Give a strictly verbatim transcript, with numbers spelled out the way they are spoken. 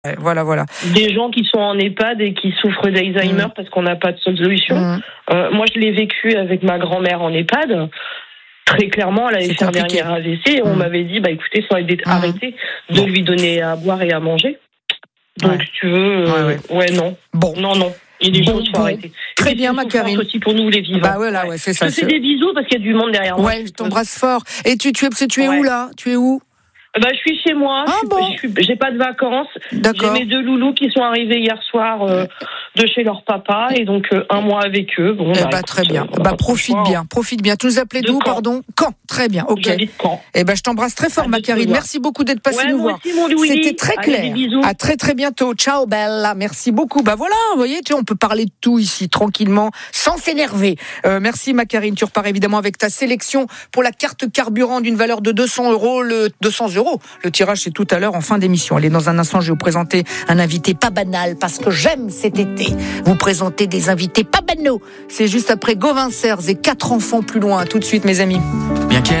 Ouais, voilà, voilà. Des gens qui sont en EHPAD et qui souffrent d'Alzheimer mmh. parce qu'on n'a pas de solution. Mmh. Euh, moi, je l'ai vécu avec ma grand-mère en EHPAD. Très clairement, elle avait fait un dernier A V C et on mmh. m'avait dit, bah écoutez, ça aurait été mmh. arrêté de bon. lui donner à boire et à manger. Donc, ouais. si tu veux, euh, ouais, ouais. ouais, non. Bon. Non, non. Il y a des bon, choses qu'il faut bon. arrêter. Très bien, ma Karine. aussi pour nous, les vivants. Bah voilà, ouais, ouais c'est ça. Je te fais des bisous parce qu'il y a du monde derrière moi. Ouais, je t'embrasse fort. Et tu, tu es, tu es ouais. où, là? Tu es où? Bah, je suis chez moi. Ah, je suis, bon. je suis, j'ai pas de vacances. D'accord. J'ai mes deux loulous qui sont arrivés hier soir euh, de chez leur papa et donc euh, un mois avec eux. Bon, eh bah, bah, écoute, très bien. Euh, bah, profite bien, profite bien. Tu nous appelais d'où, pardon? Caen. Très bien. Ok. J'habite Caen. Eh ben, je t'embrasse très fort, ma Karine. Merci beaucoup d'être passée ouais, nous voir. Aussi, C'était très clair. Allez, à très très bientôt. Ciao, Bella. Merci beaucoup. Bah voilà, vous voyez, tu vois, on peut parler de tout ici tranquillement, sans s'énerver. Euh, merci, ma Karine. Tu repars évidemment avec ta sélection pour la carte carburant d'une valeur de deux cents euros. Le deux cents euros. Le tirage c'est tout à l'heure en fin d'émission. Allez, dans un instant, je vais vous présenter un invité pas banal parce que j'aime cet été vous présenter des invités pas banaux. C'est juste après Gauvin Serres et quatre enfants plus loin. Tout de suite, mes amis. Bien qu'elle